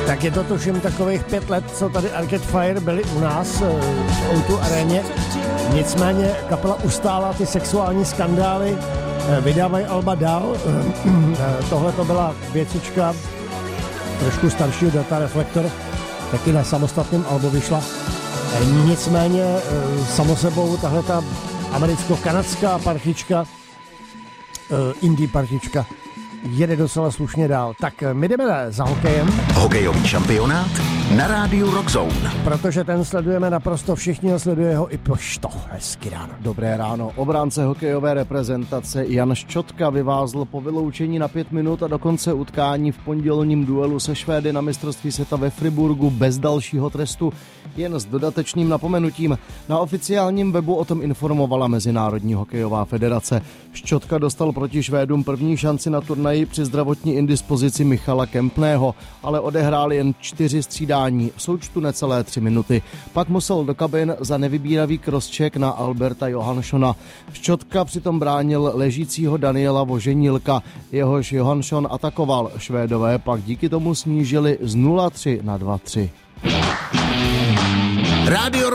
Tak je to tuším takových 5 let, co tady Arcade Fire byli u nás v O2 aréně. Nicméně kapela ustála ty sexuální skandály, vydávají alba dál. Tohle to byla věcička trošku staršího Data Reflektor, taky na samostatném albu vyšla. Nicméně samo sebou tahle ta americko-kanadská partička, indie partička, jede docela slušně dál. Tak my jdeme za hokejem. Hokejový šampionát na rádiu Rockzone. Protože ten sledujeme naprosto všichni a sleduje ho i pošto. Hezky ráno. Dobré ráno. Obránce hokejové reprezentace Jan Ščotka vyvázl po vyloučení na 5 minut a do konce utkání v pondělním duelu se Švédy na mistrovství světa ve Friburgu bez dalšího trestu, jen s dodatečným napomenutím. Na oficiálním webu o tom informovala Mezinárodní hokejová federace. Ščotka dostal proti Švédům první šanci na turnaji při zdravotní indispozici Michala Kempného, ale odehrál jen 4 střídání, v součtu necelé 3 minuty. Pak musel do kabin za nevybíravý crosscheck na Alberta Johanssona. Ščotka přitom bránil ležícího Daniela Voženílka, jehož Johansson atakoval. Švédové pak díky tomu snížili z 0-3 na 2-3. Rádio